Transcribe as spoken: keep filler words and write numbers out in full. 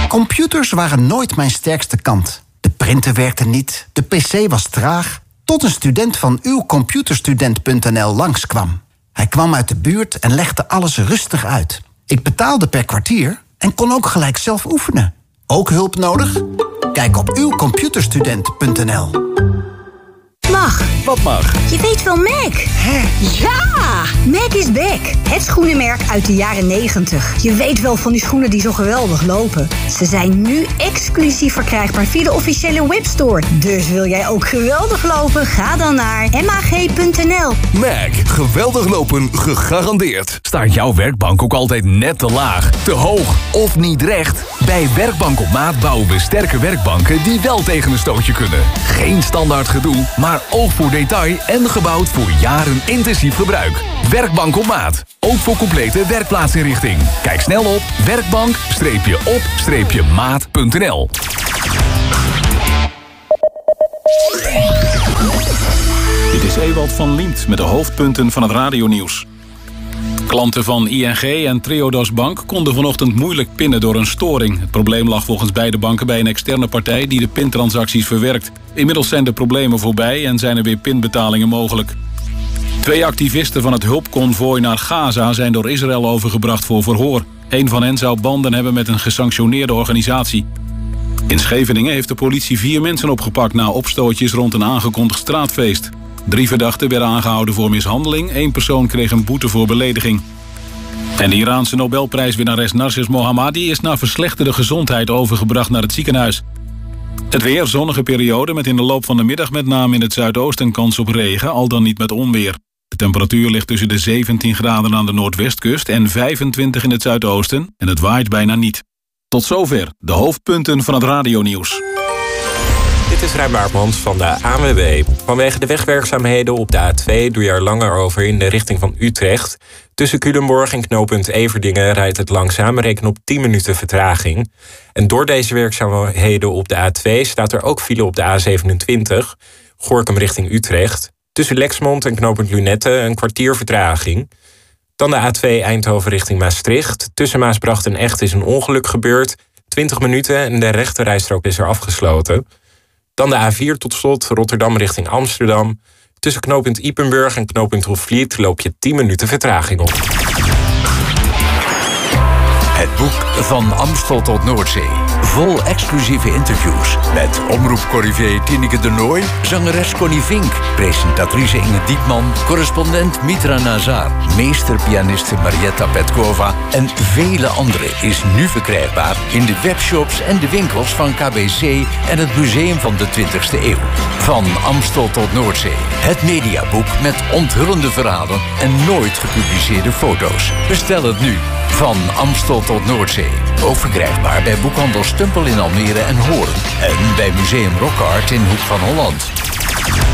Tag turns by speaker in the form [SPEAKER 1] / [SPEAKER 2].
[SPEAKER 1] Computers waren nooit mijn sterkste kant. De printer werkte niet, de pc was traag... tot een student van uw computerstudent punt n l langskwam. Hij kwam uit de buurt en legde alles rustig uit. Ik betaalde per kwartier en kon ook gelijk zelf oefenen. Ook hulp nodig? Kijk op uw computerstudent punt n l.
[SPEAKER 2] Mag.
[SPEAKER 3] Wat mag?
[SPEAKER 2] Je weet wel Mac.
[SPEAKER 1] Hè?
[SPEAKER 2] Ja! Mac is back. Het schoenenmerk uit de jaren negentig. Je weet wel van die schoenen die zo geweldig lopen. Ze zijn nu exclusief verkrijgbaar via de officiële webstore. Dus wil jij ook geweldig lopen? Ga dan naar m a g punt n l.
[SPEAKER 3] Mac. Geweldig lopen gegarandeerd. Staat jouw werkbank ook altijd net te laag, te hoog of niet recht? Bij Werkbank op Maat bouwen we sterke werkbanken die wel tegen een stootje kunnen. Geen standaard gedoe, maar oog voor detail en gebouwd voor jaren intensief gebruik. Werkbank op Maat. Ook voor complete werkplaatsinrichting. Kijk snel op werkbank op maat punt n l.
[SPEAKER 4] Dit is Ewald van Liemt met de hoofdpunten van het radionieuws. Klanten van I N G en Triodos Bank konden vanochtend moeilijk pinnen door een storing. Het probleem lag volgens beide banken bij een externe partij die de pintransacties verwerkt. Inmiddels zijn de problemen voorbij en zijn er weer pinbetalingen mogelijk. Twee activisten van het hulpconvooi naar Gaza zijn door Israël overgebracht voor verhoor. Eén van hen zou banden hebben met een gesanctioneerde organisatie. In Scheveningen heeft de politie vier mensen opgepakt na opstootjes rond een aangekondigd straatfeest. Drie verdachten werden aangehouden voor mishandeling. Eén persoon kreeg een boete voor belediging. En de Iraanse Nobelprijswinnares Narges Mohammadi is na verslechterde gezondheid overgebracht naar het ziekenhuis. Het weer, zonnige periode met in de loop van de middag met name in het zuidoosten kans op regen, al dan niet met onweer. De temperatuur ligt tussen de zeventien graden aan de noordwestkust en vijfentwintig in het zuidoosten en het waait bijna niet. Tot zover de hoofdpunten van het radionieuws.
[SPEAKER 5] Dit is Rijn Baartmans van de A N W B. Vanwege de wegwerkzaamheden op de A twee doe je er langer over in de richting van Utrecht. Tussen Culemborg en knooppunt Everdingen rijdt het langzaam, reken op tien minuten vertraging. En door deze werkzaamheden op de A twee staat er ook file op de A zevenentwintig, Gorinchem richting Utrecht. Tussen Lexmond en knooppunt Lunette een kwartier vertraging. Dan de A twee Eindhoven richting Maastricht. Tussen Maasbracht en Echt is een ongeluk gebeurd. twintig minuten en de rechterrijstrook is er afgesloten. Dan de A vier tot slot, Rotterdam richting Amsterdam. Tussen knooppunt Ypenburg en knooppunt Hofvliet loop je tien minuten vertraging op.
[SPEAKER 6] Het boek Van Amstel tot Noordzee. Vol exclusieve interviews met omroepcorrivé Tineke de Nooy, zangeres Connie Vink, presentatrice Inge Diepman, correspondent Mitra Nazar, meesterpianiste Marietta Petkova en vele anderen is nu verkrijgbaar in de webshops en de winkels van K B C en het Museum van de twintigste eeuw. Van Amstel tot Noordzee. Het mediaboek met onthullende verhalen en nooit gepubliceerde foto's. Bestel het nu. Van Amstel tot Noordzee. Ook verkrijgbaar bij boekhandel Stumpel in Almere en Hoorn. En bij Museum Rockart in Hoek van Holland.